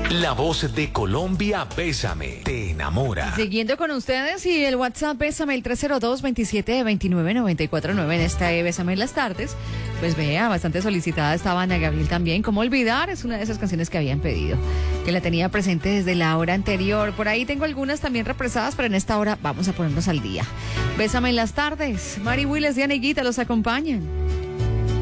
La voz de Colombia, Bésame, te enamora. Siguiendo con ustedes y el WhatsApp Bésame el 302-2729-949 en esta Bésame en las tardes. Pues vea, bastante solicitada estaba Ana Gabriel también. ¿Cómo olvidar? Es una de esas canciones que habían pedido, que la tenía presente desde la hora anterior. Por ahí tengo algunas también represadas, pero en esta hora vamos a ponernos al día. Bésame en las tardes. Mari Willis, Diana y Guita los acompañan.